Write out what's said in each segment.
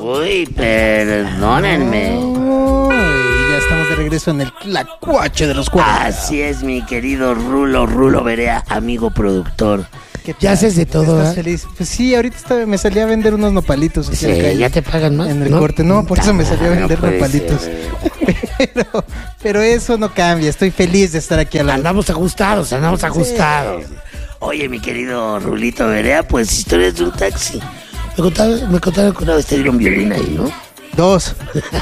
Uy, perdónenme. Ya estamos de regreso en el Tlacuache de los 40. Así es, mi querido Rulo Berea, amigo productor. Ya haces de todo, ¿Estás ¿eh? feliz? Pues sí, ahorita me salí a vender unos nopalitos. Aquí Sí, en la calle, ¿ya te pagan más? en el corte. No, por eso me salí a No vender puede nopalitos. ser. Pero eso no cambia. Estoy feliz de estar aquí a la... Andamos ajustados. Oye, mi querido Rulito Berea, pues historias de un taxi. Me contaron Una vez te dieron violín ahí, ¿no? 2.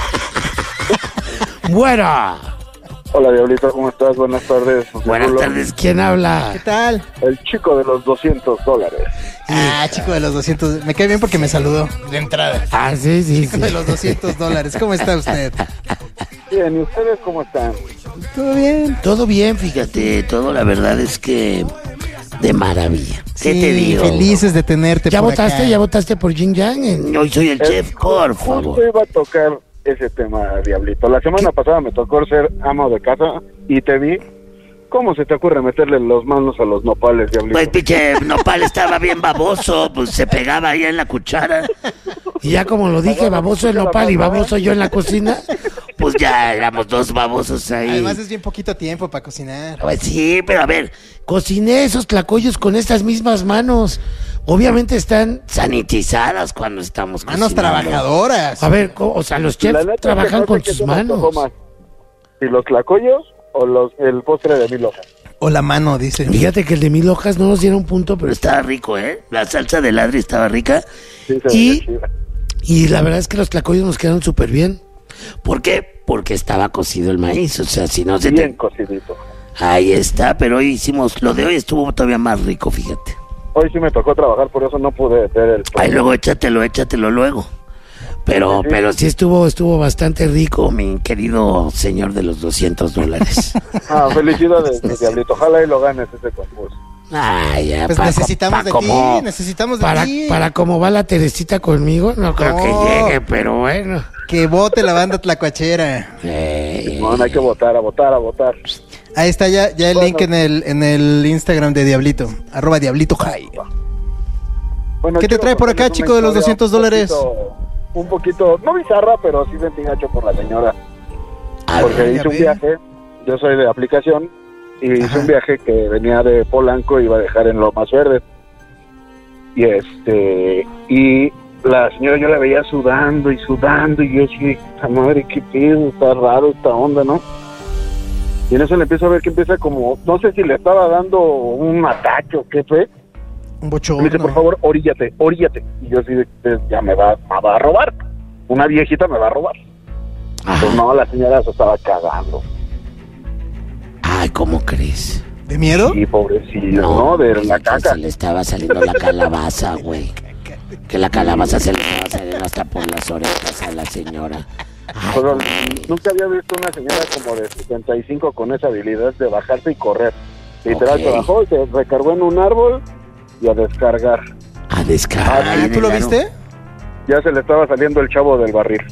Bueno, Hola, Diablito, ¿cómo estás? Buenas tardes. Buenas Rulo. tardes. ¿quién habla? ¿Qué tal? El chico de los $200. Chico de los 200. Me cae bien porque me saludó de entrada. Ah, sí. Chico de los $200. ¿Cómo está usted? Bien, ¿y ustedes cómo están? ¿Todo bien? Todo bien, fíjate, todo la verdad es que de maravilla. ¿Qué Sí, te digo? felices de tenerte ¿Ya por votaste? acá. ¿Ya votaste por Jin Yang? Hoy soy el chef, por Justo favor. iba a tocar ese tema, Diablito. La semana pasada me tocó ser amo de casa y te vi. ¿Cómo se te ocurre meterle las manos a los nopales, Diablito? Pues pinche nopal estaba bien baboso, pues se pegaba ahí en la cuchara. Y ya como lo dije, baboso el nopal y baboso yo en la cocina. Pues ya éramos dos babosos ahí. Además es bien poquito tiempo para cocinar. Pues sí, pero a ver, Cociné esos tlacoyos con estas mismas manos. Obviamente están... sanitizadas cuando estamos Manos cocinando. trabajadoras. A ver, o sea, los La chefs neta es que trabajan no sé con qué sus se me antojó manos. más. ¿Y los tlacoyos o el postre de 1000 hojas? O la mano, dice. Fíjate que el de 1000 hojas no nos dieron punto, pero Pero estaba rico, ¿eh? La salsa de ladri estaba rica. Sí, se Y- veía chida. Y la verdad es que los tlacoyos nos quedaron súper bien. ¿Por qué? Porque estaba cocido el maíz, o sea, si no se Bien te... cocidito. Ahí está, pero hoy hicimos... Lo de hoy estuvo todavía más rico, fíjate. Hoy sí me tocó trabajar, por eso no pude ver el... Ahí luego échatelo luego. Pero sí Estuvo bastante rico. mi querido señor de los $200. Felicidades, mi Diablito. Ojalá y lo ganes ese concurso. Ay, ya, Pues Paco, necesitamos de Paco, ti, necesitamos de Para, ti. para cómo va la Teresita conmigo, no creo que No. llegue, pero bueno. Que vote la banda tlacuachera. No hay que votar, a votar. Ahí está ya el Bueno. link en el Instagram de Diablito. @DiablitoHigh. Bueno, ¿Qué te quiero trae por acá, contarles chico, una de los historia $200? Un poquito, no bizarra, pero sí sentí gacho por la señora. Porque ver, hice un ve. viaje, yo soy de aplicación, y hice Ajá. un viaje que venía de Polanco y iba a dejar en Lomas Verdes. Y la señora yo la veía sudando, y yo así, esta madre, qué pedo, está raro esta onda, ¿no? Y en eso le empiezo a ver que empieza como, no sé si le estaba dando un ataque o qué fue. Un Me bochorno. dice, por favor, oríllate. Y yo así, ya me va a robar. Una viejita me va a robar. Pues no, la señora se estaba cagando. Ay, ¿cómo crees? ¿De miedo? Y pobrecillo, ¿no? De la que caca. se le estaba saliendo la calabaza, güey. Que la calabaza se le estaba saliendo hasta por las orejas a la señora. Ay, Pero güey. nunca había visto una señora como de 75 con esa habilidad de bajarse y correr. Literal, Ok. se bajó y se recargó en un árbol y a descargar. A descargar. Ah, ahí en ¿tú el lo aro. viste? Ya se le estaba saliendo el chavo del barril.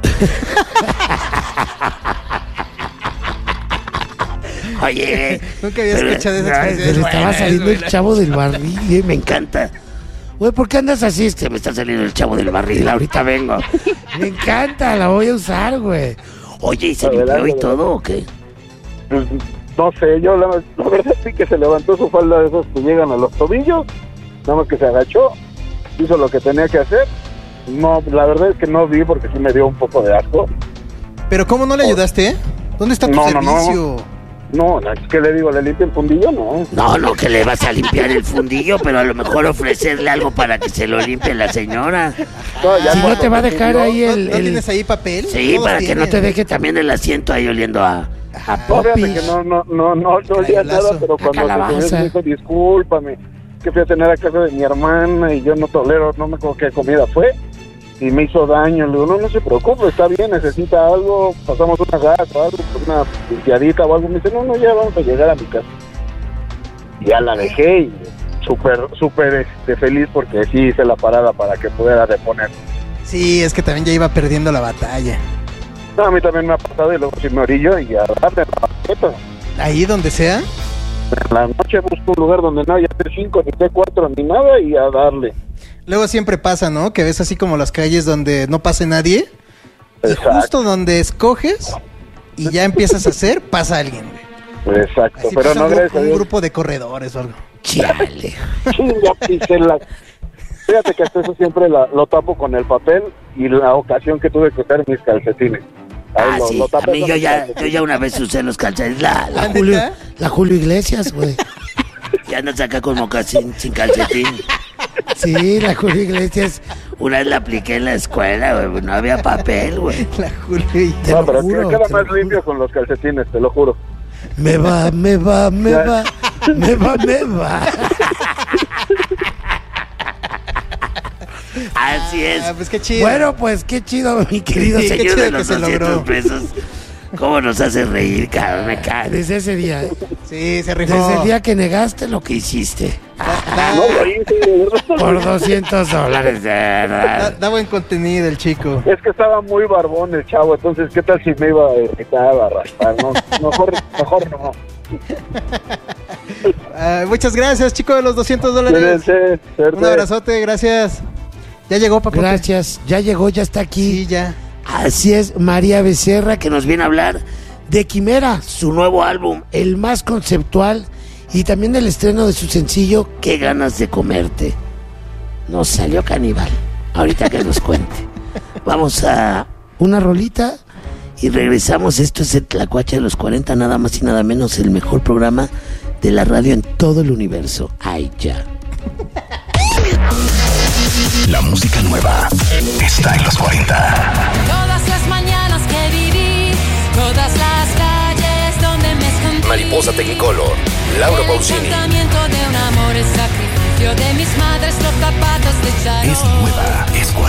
Oye, Nunca había pero- escuchado esa ay, expresión. Se le estaba saliendo el chavo del barril. me encanta. Güey, ¿por qué andas así? Se me está saliendo el chavo del barril, ahorita vengo. Me encanta, la voy a usar, güey. Oye, ¿y se Adelante, limpió y adelante. todo o qué? Pues, no sé, yo la verdad sí que se levantó su falda de esos que llegan a los tobillos, nada más que se agachó, hizo lo que tenía que hacer. No, la verdad es que no vi porque sí me dio un poco de asco. ¿Pero cómo no le ayudaste? ¿Dónde está tu No, no, no. servicio? No, ¿qué le digo? ¿Le limpia el fundillo? No. No, que le vas a limpiar el fundillo, pero a lo mejor ofrecerle algo para que se lo limpie la señora. No, ya Si no cuando te va a se dejar subió, ahí ¿No, el... no tienes ahí papel? Sí, Todos para que no tienen. te deje también el asiento ahí oliendo a No, fíjate popis. que no olía Calabazo. nada, pero cuando calabaza. se subió me dijo, discúlpame, que fui a tener a casa de mi hermana y yo no tolero, no me acuerdo qué comida fue, y me hizo daño. Le digo, no se preocupe, está bien, necesita algo, pasamos una gas o algo, una limpiadita o algo. Me dice, no, ya vamos a llegar a mi casa. Y ya la dejé y súper feliz porque sí hice la parada para que pudiera reponer. Sí, es que también ya iba perdiendo la batalla. No, a mí también me ha pasado y luego sí me orillo y a darle la paqueta. Ahí donde sea. En la noche busco un lugar donde no haya T5, ni T4, ni nada y a darle. Luego siempre pasa, ¿no? Que ves así como las calles donde no pase nadie. Y Exacto. justo donde escoges y ya empiezas a hacer, pasa alguien, güey. Exacto, Así pero pasa no, un, gracias a un Dios. grupo de corredores o algo. Chale. Ya pisé la... Fíjate que hasta eso siempre lo tapo con el papel y la ocasión que tuve que usar mis calcetines. Ahí Ah, sí. lo A tapo mí con yo mis ya calcetines. una vez usé los calcetines. La ¿Ah, Julio, neta? la Julio Iglesias, güey. Ya andas acá con mocasín, sin calcetín. Sí, la Julio Iglesias. Una vez la apliqué en la escuela, güey. No había papel, güey. La Julio y... Te No, lo pero juro, queda te más lo limpio con los calcetines, te lo juro. Me va. Así es. Ah, pues qué chido. Bueno, pues qué chido, mi querido Sí, qué señor. Señor chido de que los se 200 logró. pesos. ¿Cómo nos hace reír, cabrón? Me cae. Desde ese día, Sí, se rifó. desde el día que negaste lo que hiciste. No lo hice. Por $200, de verdad. Da buen contenido el chico. Es que estaba muy barbón el chavo, entonces ¿qué tal si me iba a irritar, a raspar? No, mejor no. Ah, muchas gracias, chico de los $200. Cuídense, suerte. Un abrazote, gracias. Ya llegó, papá. Gracias, ya llegó, ya está aquí. Sí, ya. Así es, María Becerra, que nos viene a hablar de Quimera, su nuevo álbum, el más conceptual, y también del estreno de su sencillo, Qué ganas de comerte. Nos salió caníbal, ahorita que nos cuente. Vamos a una rolita y regresamos. Esto es el Tlacuache de los 40, nada más y nada menos, el mejor programa de la radio en todo el universo. Ay, ya. La música nueva está en los 40. Todas las mañanas que viví, todas las calles donde me escondí. Mariposa Technicolor, Laura Pausini. El encantamiento de un amor, el sacrificio de mis madres, los zapatos de charol. Es nueva, es 40.